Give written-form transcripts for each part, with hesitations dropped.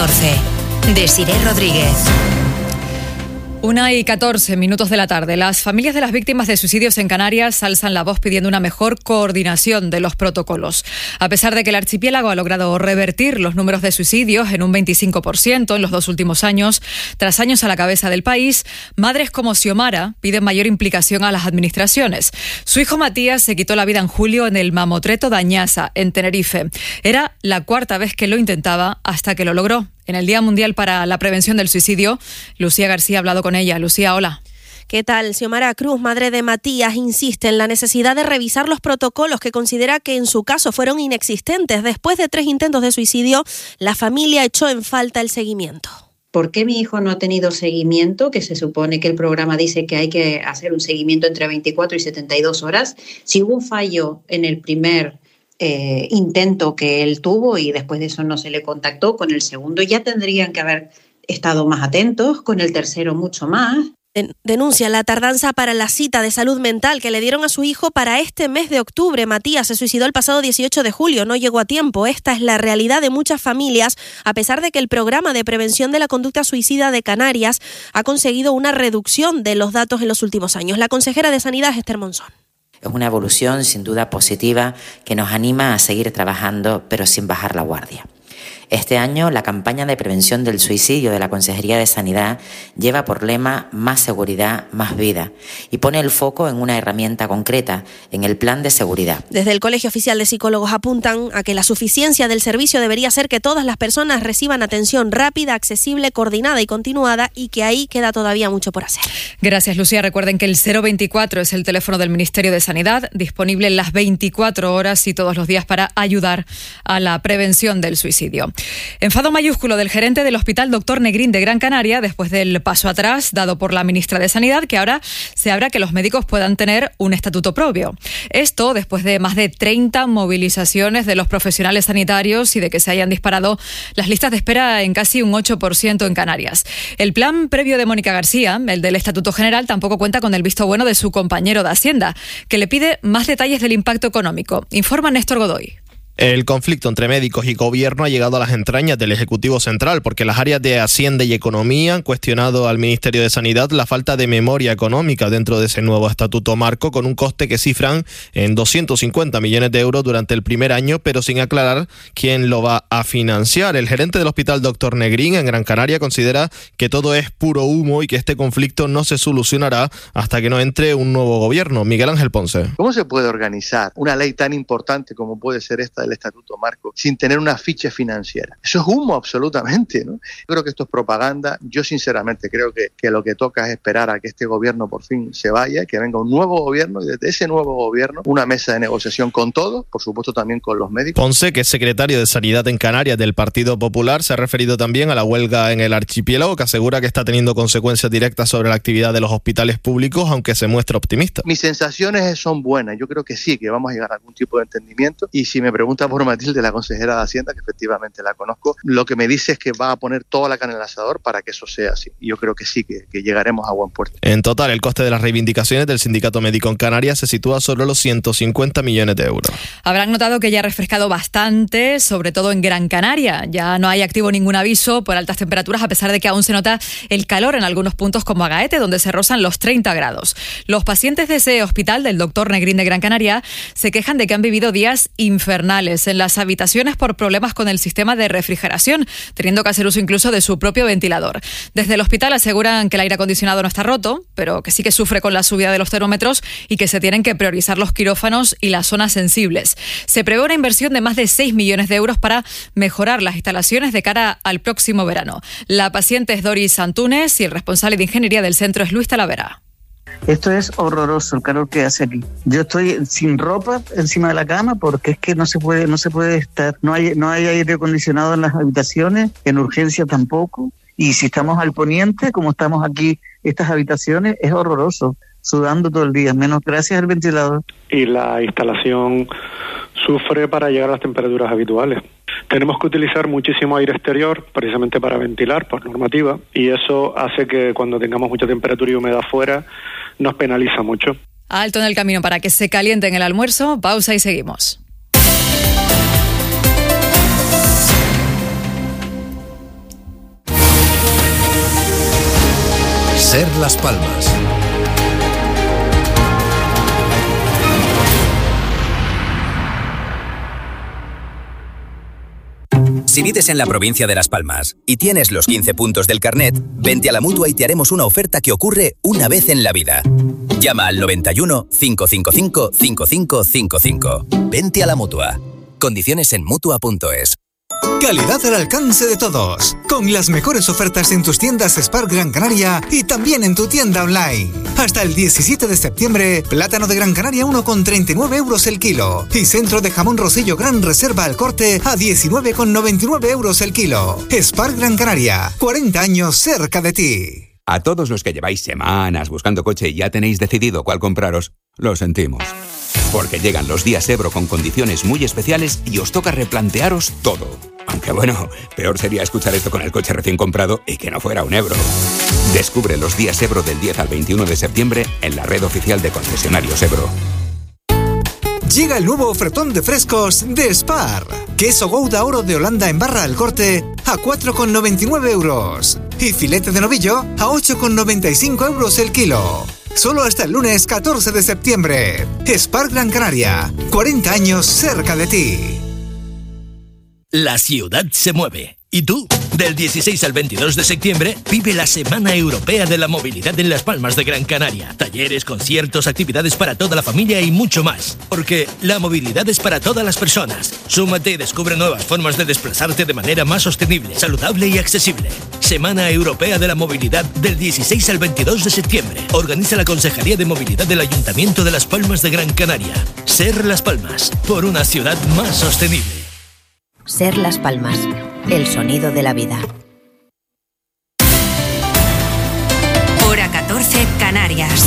14. Desiree Rodríguez. 1:14 de la tarde. Las familias de las víctimas de suicidios en Canarias alzan la voz pidiendo una mejor coordinación de los protocolos. A pesar de que el archipiélago ha logrado revertir los números de suicidios en un 25% en los 2 últimos años, tras años a la cabeza del país, madres como Xiomara piden mayor implicación a las administraciones. Su hijo Matías se quitó la vida en julio en el Mamotreto de Añasa, en Tenerife. Era la 4ª vez que lo intentaba hasta que lo logró. En el Día Mundial para la Prevención del Suicidio, Lucía García ha hablado con ella. Lucía, hola. ¿Qué tal? Xiomara Cruz, madre de Matías, insiste en la necesidad de revisar los protocolos que considera que en su caso fueron inexistentes. Después de 3 intentos de suicidio, la familia echó en falta el seguimiento. ¿Por qué mi hijo no ha tenido seguimiento? Que se supone que el programa dice que hay que hacer un seguimiento entre 24 y 72 horas. Si hubo un fallo en el primer intento que él tuvo y después de eso no se le contactó, con el segundo ya tendrían que haber estado más atentos, con el tercero mucho más. Denuncia la tardanza para la cita de salud mental que le dieron a su hijo para este mes de octubre. Matías se suicidó el pasado 18 de julio, no llegó a tiempo. Esta es la realidad de muchas familias, a pesar de que el programa de prevención de la conducta suicida de Canarias ha conseguido una reducción de los datos en los últimos años. La consejera de Sanidad, Esther Monzón. Es una evolución sin duda positiva que nos anima a seguir trabajando, pero sin bajar la guardia. Este año, la campaña de prevención del suicidio de la Consejería de Sanidad lleva por lema Más seguridad, más vida y pone el foco en una herramienta concreta, en el plan de seguridad. Desde el Colegio Oficial de Psicólogos apuntan a que la suficiencia del servicio debería ser que todas las personas reciban atención rápida, accesible, coordinada y continuada, y que ahí queda todavía mucho por hacer. Gracias, Lucía. Recuerden que el 024 es el teléfono del Ministerio de Sanidad, disponible las 24 horas y todos los días para ayudar a la prevención del suicidio. Enfado mayúsculo del gerente del Hospital Dr. Negrín de Gran Canaria después del paso atrás dado por la ministra de Sanidad, que ahora se abra que los médicos puedan tener un estatuto propio. Esto después de más de 30 movilizaciones de los profesionales sanitarios y de que se hayan disparado las listas de espera en casi un 8% en Canarias. El plan previo de Mónica García, el del Estatuto General, tampoco cuenta con el visto bueno de su compañero de Hacienda, que le pide más detalles del impacto económico. Informa Néstor Godoy. El conflicto entre médicos y gobierno ha llegado a las entrañas del Ejecutivo Central porque las áreas de Hacienda y Economía han cuestionado al Ministerio de Sanidad la falta de memoria económica dentro de ese nuevo estatuto marco, con un coste que cifran en 250 millones de euros durante el primer año, pero sin aclarar quién lo va a financiar. El gerente del Hospital Dr. Negrín en Gran Canaria considera que todo es puro humo y que este conflicto no se solucionará hasta que no entre un nuevo gobierno. Miguel Ángel Ponce. ¿Cómo se puede organizar una ley tan importante como puede ser esta del Estatuto Marco sin tener una ficha financiera? Eso es humo absolutamente, ¿no? Creo que esto es propaganda. Yo sinceramente creo que lo que toca es esperar a que este gobierno por fin se vaya, que venga un nuevo gobierno y desde ese nuevo gobierno una mesa de negociación con todos, por supuesto también con los médicos. Ponce, que es secretario de Sanidad en Canarias del Partido Popular, se ha referido también a la huelga en el archipiélago, que asegura que está teniendo consecuencias directas sobre la actividad de los hospitales públicos, aunque se muestra optimista. Mis sensaciones son buenas. Yo creo que sí, que vamos a llegar a algún tipo de entendimiento, y si me pregunta por Matilde, la consejera de Hacienda, que efectivamente la conozco, lo que me dice es que va a poner toda la carne en el asador para que eso sea así. Y yo creo que sí, que llegaremos a buen puerto. En total, el coste de las reivindicaciones del Sindicato Médico en Canarias se sitúa sobre los 150 millones de euros. Habrán notado que ya ha refrescado bastante, sobre todo en Gran Canaria. Ya no hay activo ningún aviso por altas temperaturas, a pesar de que aún se nota el calor en algunos puntos como Agaete, donde se rozan los 30 grados. Los pacientes de ese hospital del Dr. Negrín de Gran Canaria se quejan de que han vivido días infernales en las habitaciones por problemas con el sistema de refrigeración, teniendo que hacer uso incluso de su propio ventilador. Desde el hospital aseguran que el aire acondicionado no está roto, pero que sí que sufre con la subida de los termómetros y que se tienen que priorizar los quirófanos y las zonas sensibles. Se prevé una inversión de más de 6 millones de euros para mejorar las instalaciones de cara al próximo verano. La paciente es Doris Antunes y el responsable de ingeniería del centro es Luis Talavera. Esto es horroroso, el calor que hace aquí. Yo estoy sin ropa encima de la cama porque es que no se puede estar. No hay aire acondicionado en las habitaciones, en urgencia tampoco. Y si estamos al poniente, como estamos aquí, estas habitaciones, es horroroso, sudando todo el día, menos gracias al ventilador. Y la instalación sufre para llegar a las temperaturas habituales. Tenemos que utilizar muchísimo aire exterior precisamente para ventilar por normativa, y eso hace que cuando tengamos mucha temperatura y humedad fuera nos penaliza mucho. Alto en el camino para que se caliente en el almuerzo, pausa y seguimos. Ser Las Palmas. Si vives en la provincia de Las Palmas y tienes los 15 puntos del carnet, vente a la Mutua y te haremos una oferta que ocurre una vez en la vida. Llama al 91 555 5555. Vente a la Mutua. Condiciones en Mutua.es. Calidad al alcance de todos, con las mejores ofertas en tus tiendas Spar Gran Canaria y también en tu tienda online. Hasta el 17 de septiembre, plátano de Gran Canaria 1,39 € el kilo y centro de jamón Rosillo Gran Reserva al corte a 19,99 € el kilo. Spar Gran Canaria, 40 años cerca de ti. A todos los que lleváis semanas buscando coche y ya tenéis decidido cuál compraros, lo sentimos. Porque llegan los días Ebro con condiciones muy especiales y os toca replantearos todo. Aunque bueno, peor sería escuchar esto con el coche recién comprado y que no fuera un Ebro. Descubre los días Ebro del 10 al 21 de septiembre en la red oficial de concesionarios Ebro. Llega el nuevo ofertón de frescos de Spar. Queso Gouda Oro de Holanda en barra al corte a 4,99 € y filete de novillo a 8,95 € el kilo. Solo hasta el lunes 14 de septiembre. Spar Gran Canaria, 40 años cerca de ti. La ciudad se mueve. ¿Y tú? Del 16 al 22 de septiembre vive la Semana Europea de la Movilidad en Las Palmas de Gran Canaria. Talleres, conciertos, actividades para toda la familia y mucho más. Porque la movilidad es para todas las personas. Súmate y descubre nuevas formas de desplazarte de manera más sostenible, saludable y accesible. Semana Europea de la Movilidad del 16 al 22 de septiembre. Organiza la Consejería de Movilidad del Ayuntamiento de Las Palmas de Gran Canaria. Ser Las Palmas, por una ciudad más sostenible. Ser Las Palmas, el sonido de la vida. Hora 14, Canarias.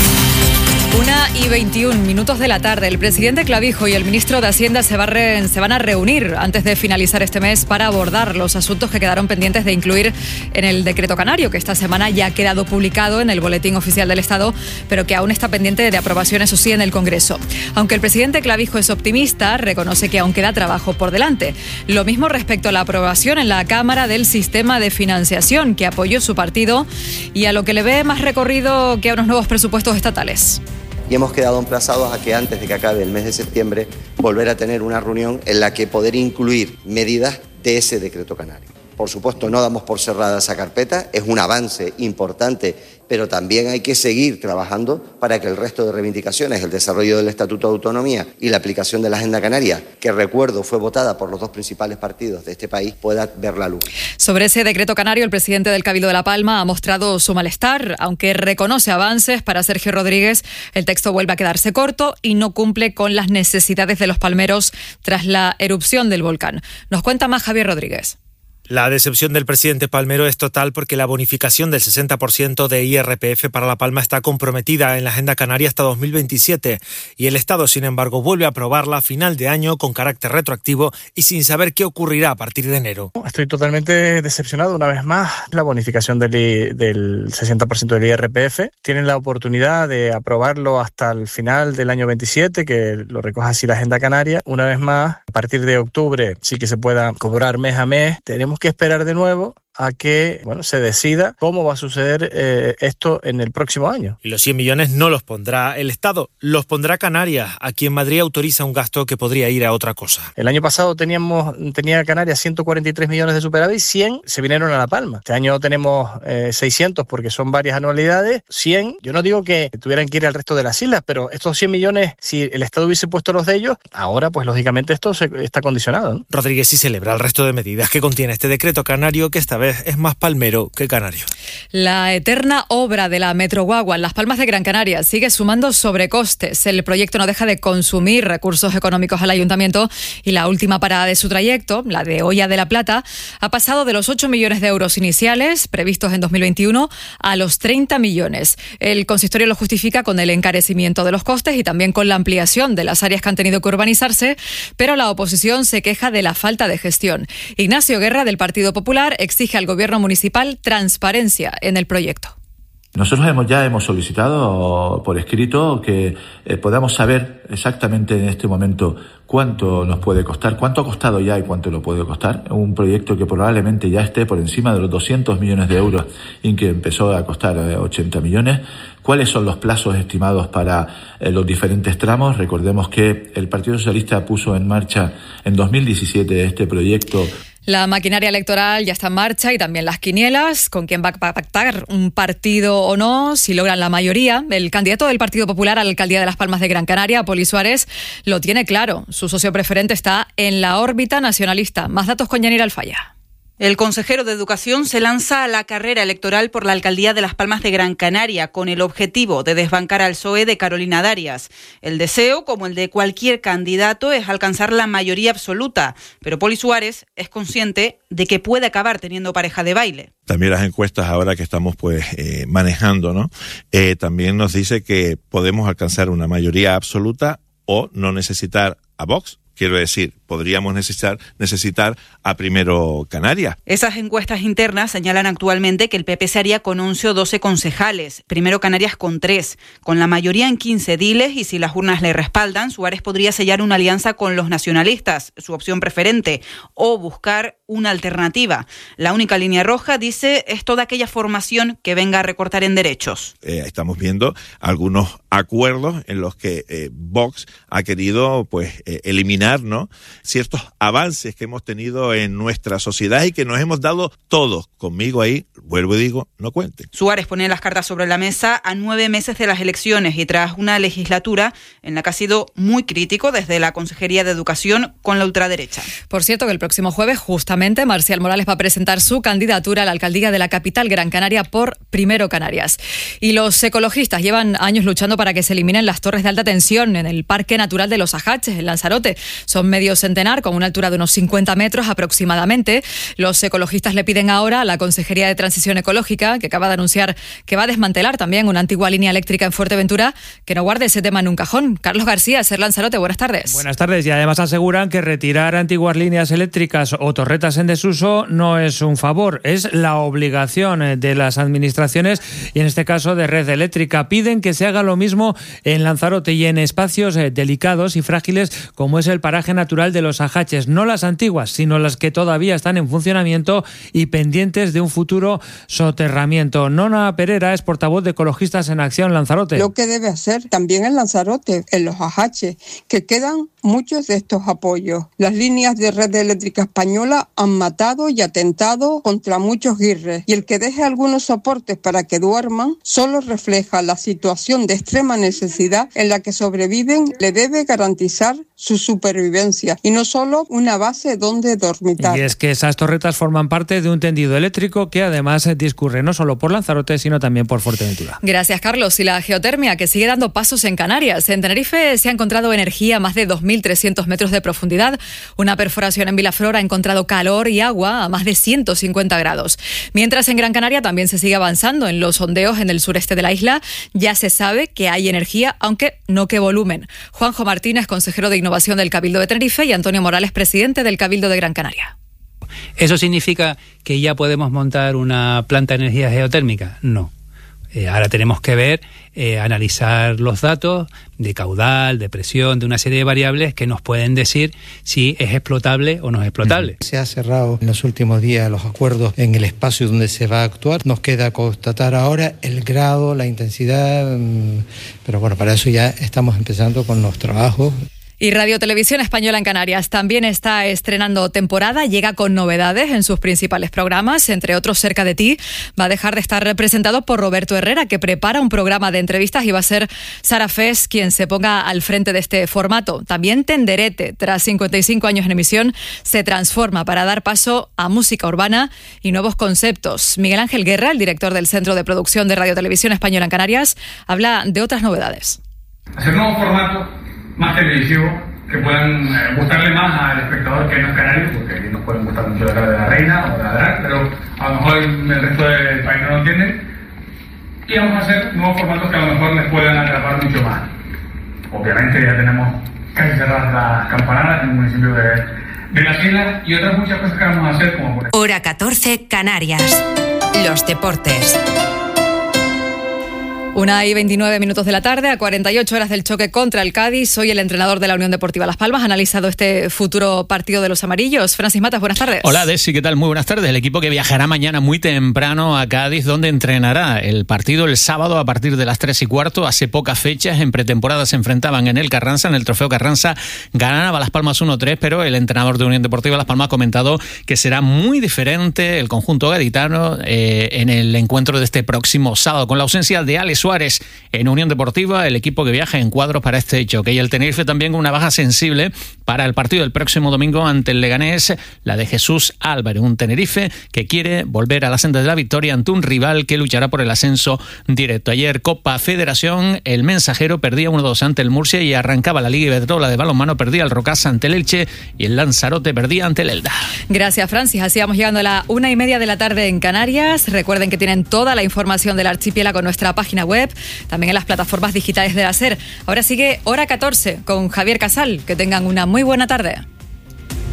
1:21 de la tarde. El presidente Clavijo y el ministro de Hacienda se van a reunir antes de finalizar este mes para abordar los asuntos que quedaron pendientes de incluir en el decreto canario, que esta semana ya ha quedado publicado en el Boletín Oficial del Estado, pero que aún está pendiente de aprobación, eso sí, en el Congreso. Aunque el presidente Clavijo es optimista, reconoce que aún queda trabajo por delante. Lo mismo respecto a la aprobación en la Cámara del sistema de financiación que apoyó su partido y a lo que le ve más recorrido que a unos nuevos presupuestos estatales. Y hemos quedado emplazados a que antes de que acabe el mes de septiembre volver a tener una reunión en la que poder incluir medidas de ese decreto canario. Por supuesto, no damos por cerrada esa carpeta, es un avance importante, pero también hay que seguir trabajando para que el resto de reivindicaciones, el desarrollo del Estatuto de Autonomía y la aplicación de la Agenda Canaria, que recuerdo fue votada por los dos principales partidos de este país, pueda ver la luz. Sobre ese decreto canario, el presidente del Cabildo de La Palma ha mostrado su malestar, aunque reconoce avances. Para Sergio Rodríguez, el texto vuelve a quedarse corto y no cumple con las necesidades de los palmeros tras la erupción del volcán. Nos cuenta más Javier Rodríguez. La decepción del presidente palmero es total porque la bonificación del 60% de IRPF para La Palma está comprometida en la Agenda Canaria hasta 2027 y el Estado, sin embargo, vuelve a aprobarla a final de año con carácter retroactivo y sin saber qué ocurrirá a partir de enero. Estoy totalmente decepcionado una vez más. La bonificación del 60% del IRPF. Tienen la oportunidad de aprobarlo hasta el final del año 27, que lo recoja así la Agenda Canaria. Una vez más, a partir de octubre sí que se pueda cobrar mes a mes. Tenemos que esperar de nuevo a que se decida cómo va a suceder esto en el próximo año. Y los 100 millones no los pondrá el Estado, los pondrá Canarias, a quien Madrid autoriza un gasto que podría ir a otra cosa. El año pasado tenía Canarias 143 millones de superávit, 100 se vinieron a La Palma. Este año tenemos 600 porque son varias anualidades, 100, yo no digo que tuvieran que ir al resto de las islas, pero estos 100 millones, si el Estado hubiese puesto los de ellos, ahora pues lógicamente esto está condicionado, ¿no? Rodríguez sí celebra el resto de medidas que contiene este decreto canario, que esta vez es más palmero que canario. La eterna obra de la Metro Guagua en Las Palmas de Gran Canaria sigue sumando sobrecostes. El proyecto no deja de consumir recursos económicos al ayuntamiento y la última parada de su trayecto, la de Hoya de la Plata, ha pasado de los 8 millones de euros iniciales previstos en 2021 a los 30 millones. El consistorio lo justifica con el encarecimiento de los costes y también con la ampliación de las áreas que han tenido que urbanizarse, pero la oposición se queja de la falta de gestión. Ignacio Guerra, del Partido Popular, exige al Gobierno municipal transparencia en el proyecto. Nosotros ya hemos solicitado por escrito que podamos saber exactamente en este momento cuánto nos puede costar, cuánto ha costado ya y cuánto lo puede costar. Un proyecto que probablemente ya esté por encima de los 200 millones de euros y que empezó a costar 80 millones. ¿Cuáles son los plazos estimados para los diferentes tramos? Recordemos que el Partido Socialista puso en marcha en 2017 este proyecto. La maquinaria electoral ya está en marcha y también las quinielas, con quién va a pactar un partido o no, si logran la mayoría. El candidato del Partido Popular a la alcaldía de Las Palmas de Gran Canaria, Poli Suárez, lo tiene claro. Su socio preferente está en la órbita nacionalista. Más datos con Yanira Alfaya. El consejero de Educación se lanza a la carrera electoral por la alcaldía de Las Palmas de Gran Canaria con el objetivo de desbancar al PSOE de Carolina Darias. El deseo, como el de cualquier candidato, es alcanzar la mayoría absoluta, pero Poli Suárez es consciente de que puede acabar teniendo pareja de baile. También las encuestas ahora que estamos manejando, ¿no? También nos dice que podemos alcanzar una mayoría absoluta o no necesitar a Vox. Quiero decir, podríamos necesitar a Primero Canarias. Esas encuestas internas señalan actualmente que el PP se haría con 11 o 12 concejales, Primero Canarias con 3, con la mayoría en 15 ediles, y si las urnas le respaldan, Suárez podría sellar una alianza con los nacionalistas, su opción preferente, o buscar una alternativa. La única línea roja, dice, es toda aquella formación que venga a recortar en derechos. Estamos viendo algunos acuerdos en los que Vox ha querido eliminar, ¿no?, ciertos avances que hemos tenido en nuestra sociedad y que nos hemos dado todos. Conmigo ahí, vuelvo y digo, no cuenten. Suárez pone las cartas sobre la mesa a 9 meses de las elecciones y tras una legislatura en la que ha sido muy crítico desde la Consejería de Educación con la ultraderecha. Por cierto, que el próximo jueves, justamente, Marcial Morales va a presentar su candidatura a la alcaldía de la capital Gran Canaria por Primero Canarias. Y los ecologistas llevan años luchando para que se eliminen las torres de alta tensión en el Parque Natural de los Ajaches, en Lanzarote. Son medio centenar, con una altura de unos 50 metros aproximadamente. Los ecologistas le piden ahora a la Consejería de Transición Ecológica, que acaba de anunciar que va a desmantelar también una antigua línea eléctrica en Fuerteventura, que no guarde ese tema en un cajón. Carlos García, Ser Lanzarote, buenas tardes. Buenas tardes, y además aseguran que retirar antiguas líneas eléctricas o torretas en desuso no es un favor, es la obligación de las administraciones y en este caso de Red Eléctrica. Piden que se haga lo mismo en Lanzarote y en espacios delicados y frágiles como es el paraje natural de los Ajaches, no las antiguas, sino las que todavía están en funcionamiento y pendientes de un futuro soterramiento. Nona Pereira es portavoz de Ecologistas en Acción Lanzarote. Lo que debe hacer también en Lanzarote, en los Ajaches, que quedan muchos de estos apoyos. Las líneas de Red Eléctrica Española han matado y atentado contra muchos guirres, y el que deje algunos soportes para que duerman solo refleja la situación de extrema necesidad en la que sobreviven. Le debe garantizar su supervivencia y no solo una base donde dormitar. Y es que esas torretas forman parte de un tendido eléctrico que además discurre no solo por Lanzarote, sino también por Fuerteventura. Gracias, Carlos. Y la geotermia, que sigue dando pasos en Canarias. En Tenerife se ha encontrado energía a más de 2.300 metros de profundidad. Una perforación en Vilaflor ha encontrado calor y agua a más de 150 grados. Mientras en Gran Canaria también se sigue avanzando en los sondeos en el sureste de la isla. Ya se sabe que hay energía, aunque no qué volumen. Juanjo Martínez, consejero de Innovación del Cabildo de Tenerife, y Antonio Morales, presidente del Cabildo de Gran Canaria. ¿Eso significa que ya podemos montar una planta de energía geotérmica? No. Ahora tenemos que ver, analizar los datos de caudal, de presión, de una serie de variables que nos pueden decir si es explotable o no es explotable. Se ha cerrado en los últimos días los acuerdos en el espacio donde se va a actuar. Nos queda constatar ahora el grado, la intensidad, pero bueno, para eso ya estamos empezando con los trabajos. Y Radio Televisión Española en Canarias también está estrenando temporada, llega con novedades en sus principales programas, entre otros Cerca de ti. Va a dejar de estar representado por Roberto Herrera, que prepara un programa de entrevistas, y va a ser Sara Fes quien se ponga al frente de este formato. También Tenderete, tras 55 años en emisión, se transforma para dar paso a música urbana y nuevos conceptos. Miguel Ángel Guerra, el director del Centro de Producción de Radio Televisión Española en Canarias, habla de otras novedades. Hacer nuevos formatos más televisivos que puedan gustarle más al espectador que no es canario, porque aquí nos pueden gustar mucho la cara de la reina o la drag, pero a lo mejor el resto del país no lo entiende. Y vamos a hacer nuevos formatos que a lo mejor les puedan atrapar mucho más. Obviamente ya tenemos casi cerradas las campanadas en el municipio de Las Islas y otras muchas cosas que vamos a hacer, como por ejemplo. Hora 14, Canarias. Los deportes. 1:29 de la tarde, a 48 horas del choque contra el Cádiz. Soy el entrenador de la Unión Deportiva Las Palmas. Ha analizado este futuro partido de los amarillos. Francis Matas, buenas tardes. Hola, Desi, ¿qué tal? Muy buenas tardes. El equipo que viajará mañana muy temprano a Cádiz, donde entrenará el partido el sábado a partir de las 3:15. Hace pocas fechas, en pretemporada, se enfrentaban en el Carranza, en el Trofeo Carranza. Ganaba Las Palmas 1-3, pero el entrenador de Unión Deportiva Las Palmas ha comentado que será muy diferente el conjunto gaditano en el encuentro de este próximo sábado, con la ausencia de Alex Suárez en Unión Deportiva, el equipo que viaja en cuadros para este choque. Y el Tenerife también con una baja sensible para el partido del próximo domingo ante el Leganés, la de Jesús Álvarez, un Tenerife que quiere volver a la senda de la victoria ante un rival que luchará por el ascenso directo. Ayer, Copa Federación, el Mensajero perdía 1-2 ante el Murcia y arrancaba la Liga Iberdrola de balonmano, perdía el Rocasa ante el Elche y el Lanzarote perdía ante el Elda. Gracias, Francis. Así vamos llegando a la 1:30 de la tarde en Canarias. Recuerden que tienen toda la información del archipiélago en nuestra página web, también en las plataformas digitales de la SER. Ahora sigue Hora 14 con Javier Casal. Que tengan una muy buena tarde.